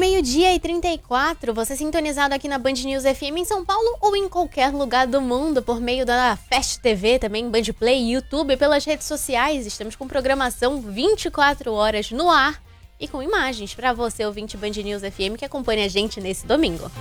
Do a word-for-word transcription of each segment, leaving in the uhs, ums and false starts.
meio-dia e trinta e quatro, você sintonizado aqui na Band News F M em São Paulo ou em qualquer lugar do mundo por meio da Fast T V, também Band Play, YouTube, pelas redes sociais. Estamos com programação vinte e quatro horas no ar e com imagens para você, ouvinte Band News F M, que acompanha a gente nesse domingo.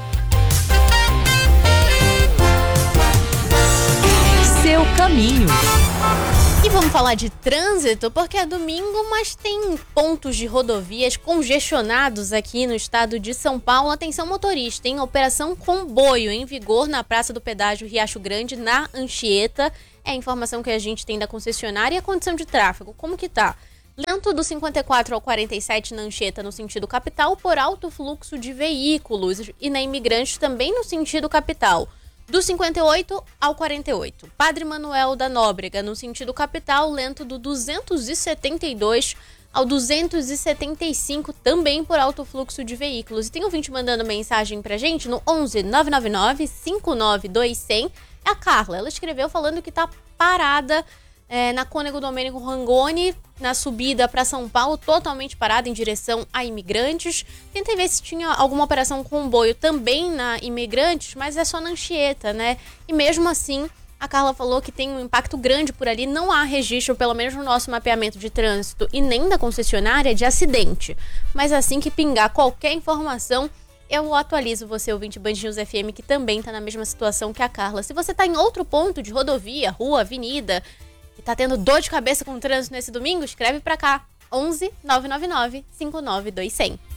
Seu caminho. E vamos falar de trânsito, porque é domingo, mas tem pontos de rodovias congestionados aqui no estado de São Paulo. Atenção motorista, em Operação Comboio em vigor na Praça do Pedágio Riacho Grande, na Anchieta. É a informação que a gente tem da concessionária. E a condição de tráfego, como que tá? Lento do cinquenta e quatro ao quarenta e sete na Anchieta, no sentido capital, por alto fluxo de veículos. E na Imigrantes também no sentido capital. Do cinquenta e oito ao quarenta e oito. Padre Manuel da Nóbrega, no sentido capital, lento do duzentos e setenta e dois ao duzentos e setenta e cinco, também por alto fluxo de veículos. E tem ouvinte mandando mensagem pra gente no onze nove nove nove cinco nove dois zero zero. É a Carla, ela escreveu falando que tá parada é, na Cônego Domênico Rangoni, na subida para São Paulo, totalmente parada em direção a Imigrantes. Tentei ver se tinha alguma operação comboio também na Imigrantes, mas é só na Anchieta, né? E mesmo assim, a Carla falou que tem um impacto grande por ali. Não há registro, pelo menos no nosso mapeamento de trânsito e nem da concessionária, de acidente. Mas assim que pingar qualquer informação, eu atualizo você, ouvinte Band News F M, que também está na mesma situação que a Carla. Se você está em outro ponto de rodovia, rua, avenida, e tá tendo dor de cabeça com o trânsito nesse domingo, escreve pra cá, onze nove nove nove cinco nove dois zero zero.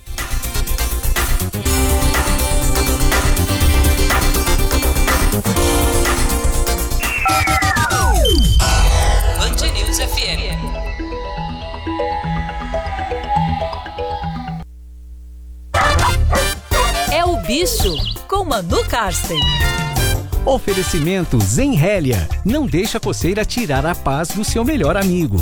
Band News F M. É o bicho com Manu Karsten. Oferecimento Zenrélia. Não deixa a coceira tirar a paz do seu melhor amigo.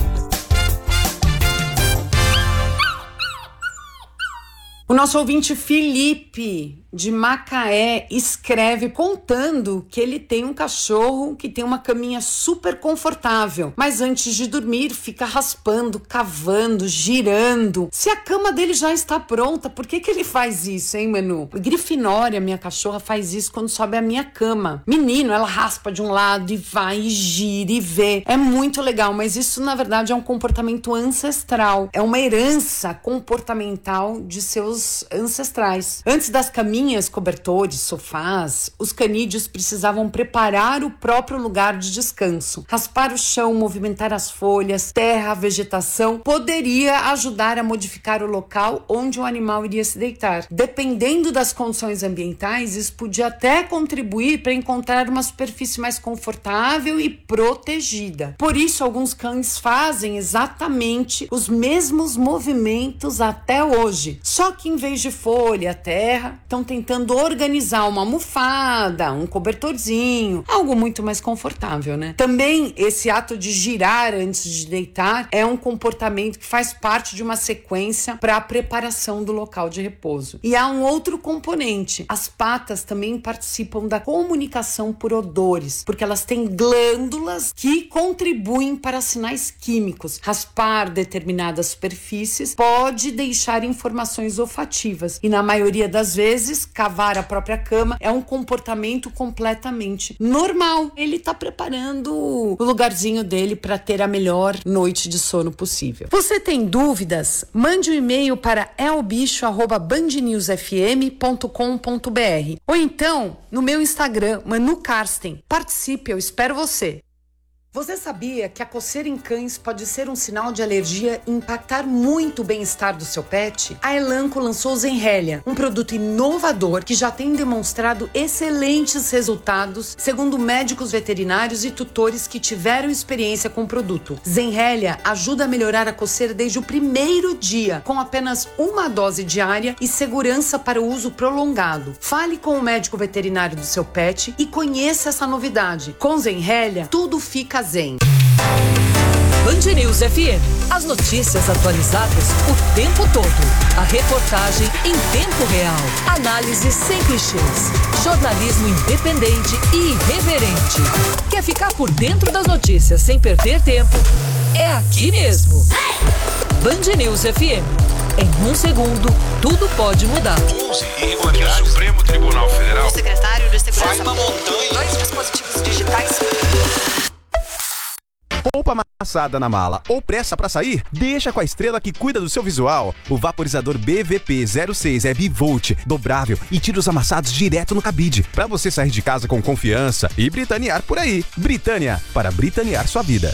O nosso ouvinte Felipe, de Macaé, escreve contando que ele tem um cachorro que tem uma caminha super confortável, mas antes de dormir fica raspando, cavando, girando. Se a cama dele já está pronta, por que que ele faz isso, hein, Manu? Grifinória, minha cachorra, faz isso quando sobe a minha cama. Menino, ela raspa de um lado e vai, e gira e vê. É muito legal, mas isso na verdade é um comportamento ancestral. É uma herança comportamental de seus ancestrais. Antes das caminhas, cobertores, sofás, os canídeos precisavam preparar o próprio lugar de descanso. Raspar o chão, movimentar as folhas, terra, vegetação, poderia ajudar a modificar o local onde o animal iria se deitar. Dependendo das condições ambientais, isso podia até contribuir para encontrar uma superfície mais confortável e protegida. Por isso, alguns cães fazem exatamente os mesmos movimentos até hoje. Só que em vez de folha, terra, estão tentando organizar uma almofada, um cobertorzinho, algo muito mais confortável, né? Também esse ato de girar antes de deitar é um comportamento que faz parte de uma sequência para a preparação do local de repouso. E há um outro componente. As patas também participam da comunicação por odores, porque elas têm glândulas que contribuem para sinais químicos. Raspar determinadas superfícies pode deixar informações olfativas. E na maioria das vezes, cavar a própria cama é um comportamento completamente normal. Ele está preparando o lugarzinho dele para ter a melhor noite de sono possível. Você tem dúvidas? Mande um e-mail para elbicho arroba band news f m ponto com ponto b r ou então no meu Instagram, Manu Karsten. Participe, eu espero você. Você sabia que a coceira em cães pode ser um sinal de alergia e impactar muito o bem-estar do seu pet? A Elanco lançou o Zenrélia, um produto inovador que já tem demonstrado excelentes resultados, segundo médicos veterinários e tutores que tiveram experiência com o produto. Zenrélia ajuda a melhorar a coceira desde o primeiro dia, com apenas uma dose diária e segurança para o uso prolongado. Fale com o médico veterinário do seu pet e conheça essa novidade. Com Zenrélia, tudo fica zen. Band News F M. As notícias atualizadas o tempo todo. A reportagem em tempo real. Análise sem clichês. Jornalismo independente e irreverente. Quer ficar por dentro das notícias sem perder tempo? É aqui mesmo. Band News F M. Em um segundo, tudo pode mudar. onze irregularidades. O Supremo Tribunal Federal. O secretário de Segurança. Vai uma montanha. Dois dispositivos digitais. Roupa amassada na mala ou pressa pra sair? Deixa com a Estrela que cuida do seu visual. O vaporizador B V P zero seis é bivolt, dobrável e tira os amassados direto no cabide, pra você sair de casa com confiança e britanear por aí. Britânia, para britanear sua vida.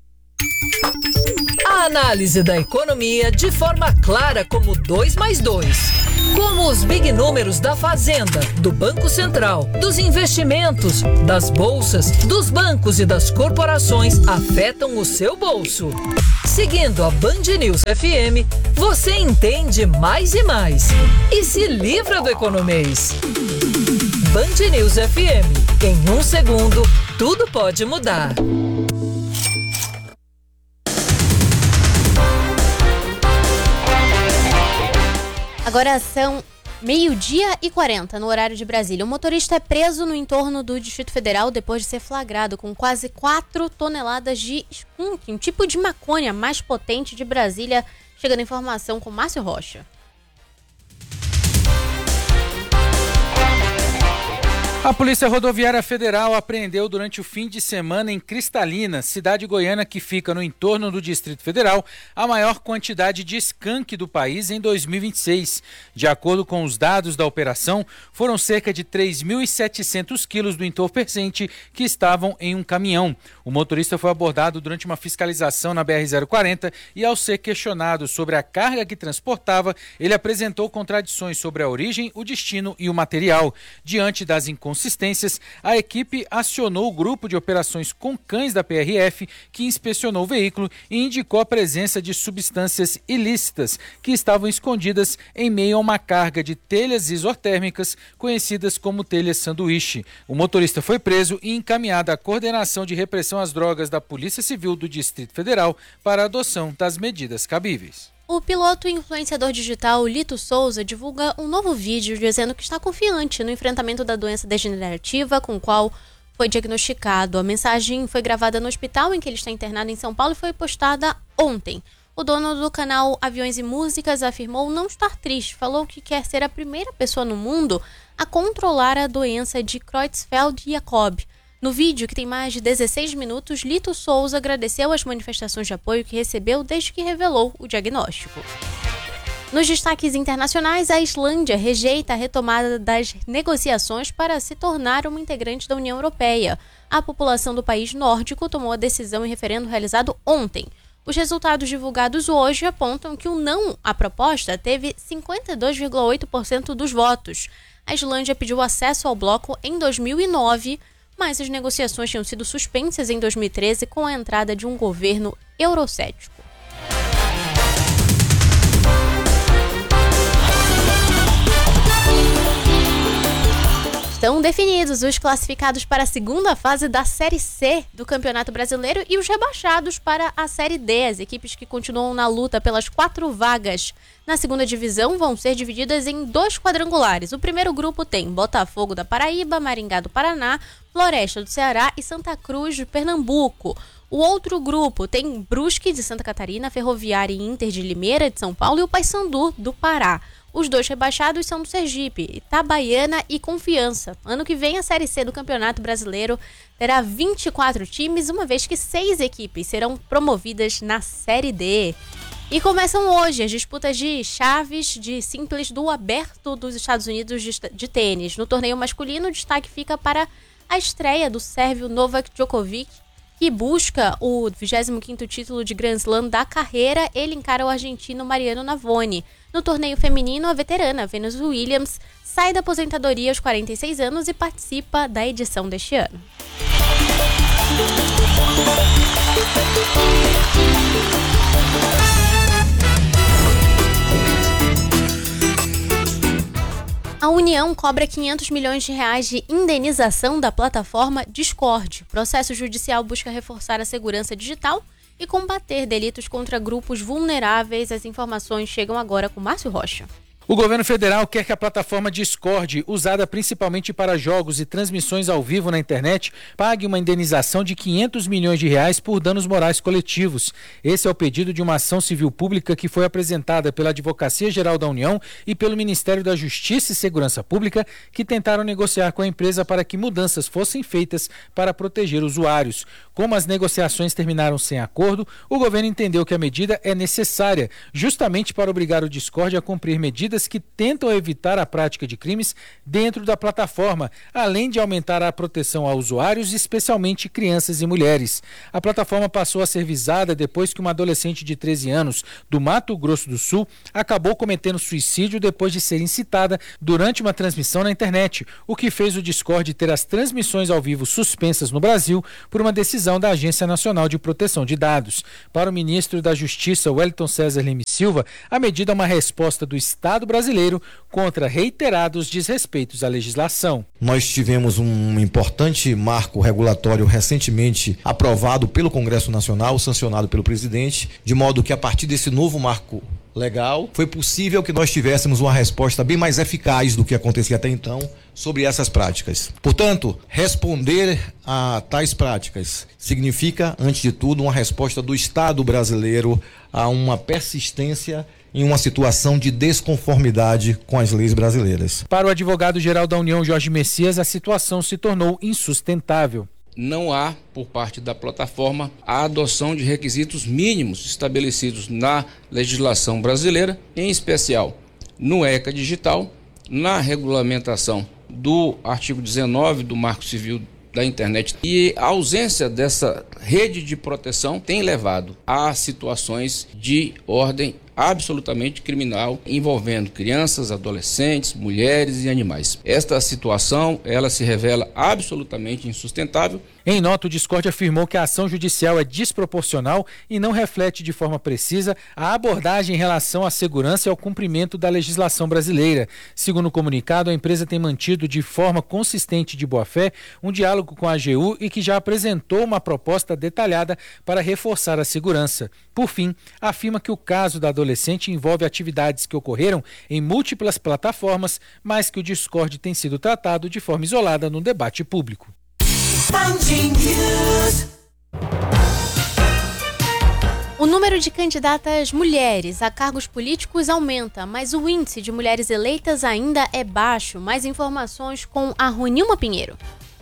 A análise da economia de forma clara como dois mais dois. Como os big números da Fazenda, do Banco Central, dos investimentos, das bolsas, dos bancos e das corporações afetam o seu bolso. Seguindo a Band News F M, você entende mais e mais e se livra do economês. Band News F M. Em um segundo, tudo pode mudar. Agora são meio-dia e quarenta no horário de Brasília. O motorista é preso no entorno do Distrito Federal depois de ser flagrado com quase quatro toneladas de skunk, um tipo de maconha mais potente de Brasília. Chegando a informação com Márcio Rocha. A Polícia Rodoviária Federal apreendeu durante o fim de semana em Cristalina, cidade goiana que fica no entorno do Distrito Federal, a maior quantidade de skunk do país em dois mil e vinte e seis. De acordo com os dados da operação, foram cerca de três mil e setecentos quilos do entorpecente que estavam em um caminhão. O motorista foi abordado durante uma fiscalização na B R zero quarenta e, ao ser questionado sobre a carga que transportava, ele apresentou contradições sobre a origem, o destino e o material. Diante das inconsistências, consistências, a equipe acionou o grupo de operações com cães da P R F, que inspecionou o veículo e indicou a presença de substâncias ilícitas que estavam escondidas em meio a uma carga de telhas isotérmicas, conhecidas como telhas sanduíche. O motorista foi preso e encaminhado à Coordenação de Repressão às Drogas da Polícia Civil do Distrito Federal para a adoção das medidas cabíveis. O piloto e influenciador digital Lito Souza divulga um novo vídeo dizendo que está confiante no enfrentamento da doença degenerativa com o qual foi diagnosticado. A mensagem foi gravada no hospital em que ele está internado em São Paulo e foi postada ontem. O dono do canal Aviões e Músicas afirmou não estar triste, falou que quer ser a primeira pessoa no mundo a controlar a doença de Creutzfeldt-Jakob. No vídeo, que tem mais de dezesseis minutos, Lito Souza agradeceu as manifestações de apoio que recebeu desde que revelou o diagnóstico. Nos destaques internacionais, a Islândia rejeita a retomada das negociações para se tornar uma integrante da União Europeia. A população do país nórdico tomou a decisão em referendo realizado ontem. Os resultados divulgados hoje apontam que o não à proposta teve cinquenta e dois vírgula oito por cento dos votos. A Islândia pediu acesso ao bloco em dois mil e nove, mas as negociações tinham sido suspensas em dois mil e treze com a entrada de um governo eurocético. Estão definidos os classificados para a segunda fase da Série C do Campeonato Brasileiro e os rebaixados para a Série D. As equipes que continuam na luta pelas quatro vagas na segunda divisão vão ser divididas em dois quadrangulares. O primeiro grupo tem Botafogo da Paraíba, Maringá do Paraná, Floresta do Ceará e Santa Cruz de Pernambuco. O outro grupo tem Brusque de Santa Catarina, Ferroviária e Inter de Limeira de São Paulo e o Paysandu do Pará. Os dois rebaixados são do Sergipe, Itabaiana e Confiança. Ano que vem, a Série C do Campeonato Brasileiro terá vinte e quatro times, uma vez que seis equipes serão promovidas na Série D. E começam hoje as disputas de chaves de simples do Aberto dos Estados Unidos de, de tênis. No torneio masculino, o destaque fica para a estreia do sérvio Novak Djokovic, que busca o vigésimo quinto título de Grand Slam da carreira. Ele encara o argentino Mariano Navoni. No torneio feminino, a veterana Venus Williams sai da aposentadoria aos quarenta e seis anos e participa da edição deste ano. A União cobra quinhentos milhões de reais de indenização da plataforma Discord. O processo judicial busca reforçar a segurança digital e combater delitos contra grupos vulneráveis. As informações chegam agora com Márcio Rocha. O governo federal quer que a plataforma Discord, usada principalmente para jogos e transmissões ao vivo na internet, pague uma indenização de quinhentos milhões de reais por danos morais coletivos. Esse é o pedido de uma ação civil pública que foi apresentada pela Advocacia Geral da União e pelo Ministério da Justiça e Segurança Pública, que tentaram negociar com a empresa para que mudanças fossem feitas para proteger usuários. Como as negociações terminaram sem acordo, o governo entendeu que a medida é necessária, justamente para obrigar o Discord a cumprir medidas que tentam evitar a prática de crimes dentro da plataforma, além de aumentar a proteção a usuários, especialmente crianças e mulheres. A plataforma passou a ser visada depois que uma adolescente de treze anos do Mato Grosso do Sul acabou cometendo suicídio depois de ser incitada durante uma transmissão na internet, o que fez o Discord ter as transmissões ao vivo suspensas no Brasil por uma decisão da Agência Nacional de Proteção de Dados. Para o ministro da Justiça, Wellington César Lima Silva, a medida é uma resposta do Estado brasileiro contra reiterados desrespeitos à legislação. Nós tivemos um importante marco regulatório recentemente aprovado pelo Congresso Nacional, sancionado pelo presidente, de modo que a partir desse novo marco legal, foi possível que nós tivéssemos uma resposta bem mais eficaz do que acontecia até então sobre essas práticas. Portanto, responder a tais práticas significa, antes de tudo, uma resposta do Estado brasileiro a uma persistência em uma situação de desconformidade com as leis brasileiras. Para o advogado-geral da União, Jorge Messias, a situação se tornou insustentável. Não há, por parte da plataforma, a adoção de requisitos mínimos estabelecidos na legislação brasileira, em especial no ECA Digital, na regulamentação do artigo dezenove do Marco Civil da Internet. E a ausência dessa rede de proteção tem levado a situações de ordem absolutamente criminal envolvendo crianças, adolescentes, mulheres e animais. Esta situação, ela se revela absolutamente insustentável. Em nota, o Discord afirmou que a ação judicial é desproporcional e não reflete de forma precisa a abordagem em relação à segurança e ao cumprimento da legislação brasileira. Segundo o comunicado, a empresa tem mantido de forma consistente de boa-fé um diálogo com a A G U e que já apresentou uma proposta detalhada para reforçar a segurança. Por fim, afirma que o caso da adolescente envolve atividades que ocorreram em múltiplas plataformas, mas que o Discord tem sido tratado de forma isolada no debate público. O número de candidatas mulheres a cargos políticos aumenta, mas o índice de mulheres eleitas ainda é baixo. Mais informações com a Ronilma Pinheiro.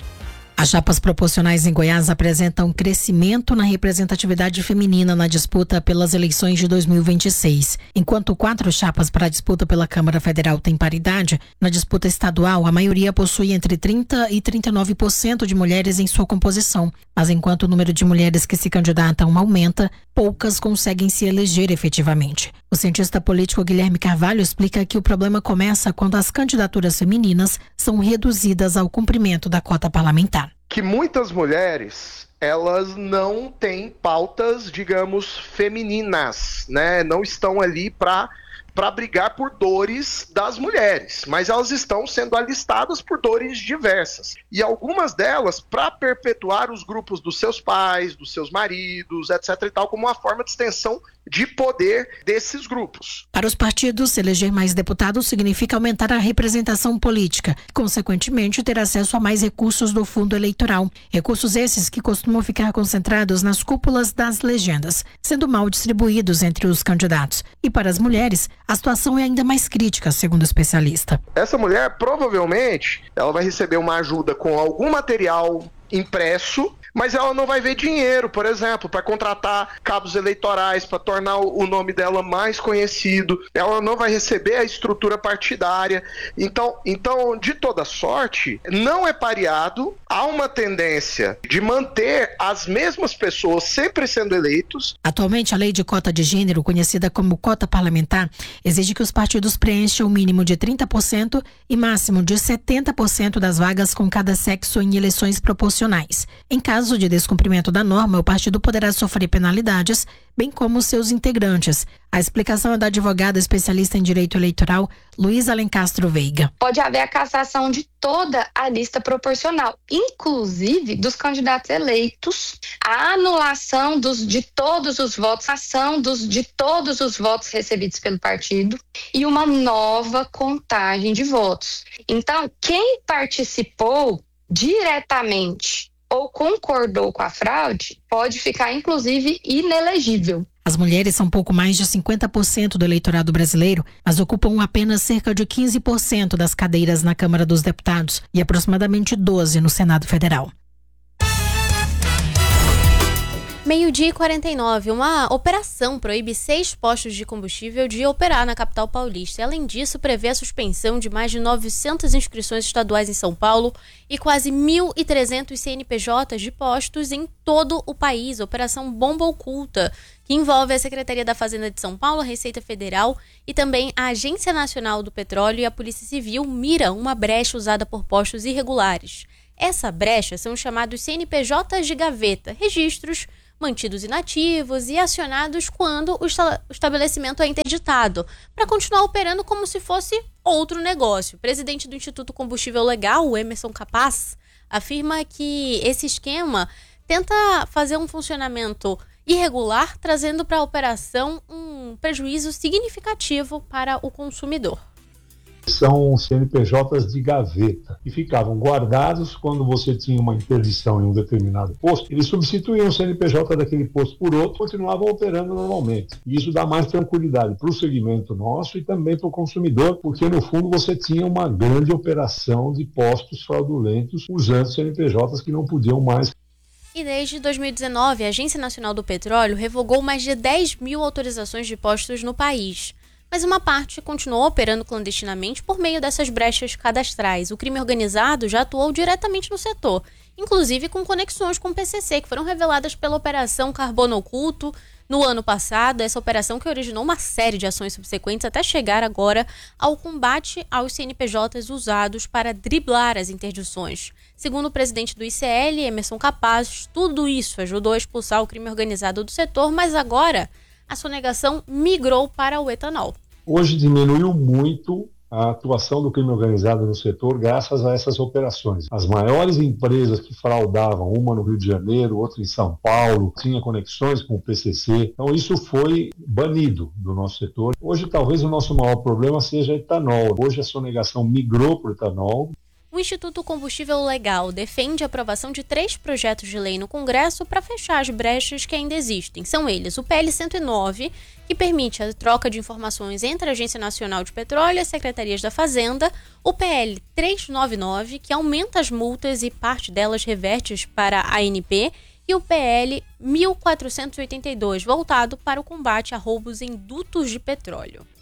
As chapas proporcionais em Goiás apresentam crescimento na representatividade feminina na disputa pelas eleições de dois mil e vinte e seis. Enquanto quatro chapas para a disputa pela Câmara Federal têm paridade, na disputa estadual a maioria possui entre trinta por cento e trinta e nove por cento de mulheres em sua composição. Mas enquanto o número de mulheres que se candidatam aumenta, poucas conseguem se eleger efetivamente. O cientista político Guilherme Carvalho explica que o problema começa quando as candidaturas femininas são reduzidas ao cumprimento da cota parlamentar. Que muitas mulheres, elas não têm pautas, digamos, femininas, né? Não estão ali para para brigar por dores das mulheres, mas elas estão sendo alistadas por dores diversas. E algumas delas para perpetuar os grupos dos seus pais, dos seus maridos, etc e tal, como uma forma de extensão de poder desses grupos. Para os partidos, eleger mais deputados significa aumentar a representação política e, consequentemente, ter acesso a mais recursos do fundo eleitoral. Recursos esses que costumam ficar concentrados nas cúpulas das legendas, sendo mal distribuídos entre os candidatos. E para as mulheres, a situação é ainda mais crítica, segundo o especialista. Essa mulher, provavelmente, ela vai receber uma ajuda com algum material impresso, mas ela não vai ver dinheiro, por exemplo, para contratar cabos eleitorais, para tornar o nome dela mais conhecido. Ela não vai receber a estrutura partidária. Então, então, de toda sorte, não é pareado. Há uma tendência de manter as mesmas pessoas sempre sendo eleitos. Atualmente, a lei de cota de gênero, conhecida como cota parlamentar, exige que os partidos preencham o mínimo de trinta por cento e máximo de setenta por cento das vagas com cada sexo em eleições proporcionais. Em caso caso de descumprimento da norma, o partido poderá sofrer penalidades, bem como seus integrantes. A explicação é da advogada especialista em direito eleitoral, Luísa Alencastro Veiga. Pode haver a cassação de toda a lista proporcional, inclusive dos candidatos eleitos, a anulação dos, de todos os votos, a ação dos, de todos os votos recebidos pelo partido e uma nova contagem de votos. Então, quem participou diretamente ou concordou com a fraude pode ficar, inclusive, inelegível. As mulheres são pouco mais de cinquenta por cento do eleitorado brasileiro, mas ocupam apenas cerca de quinze por cento das cadeiras na Câmara dos Deputados e aproximadamente doze por cento no Senado Federal. Meio-dia e quarenta e nove. Uma operação proíbe seis postos de combustível de operar na capital paulista. Além disso, prevê a suspensão de mais de novecentas inscrições estaduais em São Paulo e quase mil e trezentos C N P Js de postos em todo o país. Operação Bomba Oculta, que envolve a Secretaria da Fazenda de São Paulo, a Receita Federal e também a Agência Nacional do Petróleo e a Polícia Civil, mira uma brecha usada por postos irregulares. Essa brecha são os chamados C N P Js de gaveta, registros mantidos inativos e acionados quando o estabelecimento é interditado, para continuar operando como se fosse outro negócio. O presidente do Instituto Combustível Legal, o Emerson Capaz, afirma que esse esquema tenta fazer um funcionamento irregular, trazendo para a operação um prejuízo significativo para o consumidor. São C N P Js de gaveta, que ficavam guardados quando você tinha uma interdição em um determinado posto. Eles substituíam o C N P J daquele posto por outro, continuavam operando normalmente. E isso dá mais tranquilidade para o segmento nosso e também para o consumidor, porque no fundo você tinha uma grande operação de postos fraudulentos usando C N P Js que não podiam mais. E desde dois mil e dezenove, a Agência Nacional do Petróleo revogou mais de dez mil autorizações de postos no país. Mas uma parte continuou operando clandestinamente por meio dessas brechas cadastrais. O crime organizado já atuou diretamente no setor, inclusive com conexões com o P C C, que foram reveladas pela Operação Carbono Oculto no ano passado. Essa operação que originou uma série de ações subsequentes até chegar agora ao combate aos C N P Js usados para driblar as interdições. Segundo o presidente do I C L, Emerson Capaz, tudo isso ajudou a expulsar o crime organizado do setor, mas agora a sonegação migrou para o etanol. Hoje diminuiu muito a atuação do crime organizado no setor graças a essas operações. As maiores empresas que fraudavam, uma no Rio de Janeiro, outra em São Paulo, tinha conexões com o P C C. Então isso foi banido do nosso setor. Hoje talvez o nosso maior problema seja etanol. Hoje a sonegação migrou para o etanol. O Instituto Combustível Legal defende a aprovação de três projetos de lei no Congresso para fechar as brechas que ainda existem. São eles o P L cento e nove, que permite a troca de informações entre a Agência Nacional de Petróleo e as Secretarias da Fazenda, o P L trezentos e noventa e nove, que aumenta as multas e parte delas reverte para a ANP, e o P L mil quatrocentos e oitenta e dois, voltado para o combate a roubos em dutos de petróleo.